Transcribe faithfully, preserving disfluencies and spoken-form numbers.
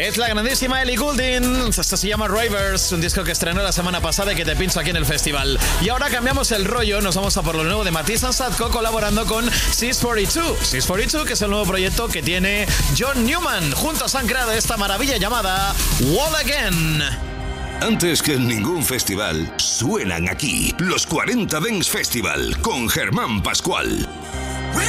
Es la grandísima Ellie Goulding. Esto se llama Ravers, un disco que estrenó la semana pasada y que te pincho aquí en el festival. Y ahora cambiamos el rollo, nos vamos a por lo nuevo de Matisse and Sadko colaborando con Sis cuarenta y dos. Sis cuarenta y dos, que es el nuevo proyecto que tiene John Newman. Juntos han creado esta maravilla llamada Wall Again. Antes que en ningún festival, suenan aquí los cuarenta Dance Festival con Germán Pascual.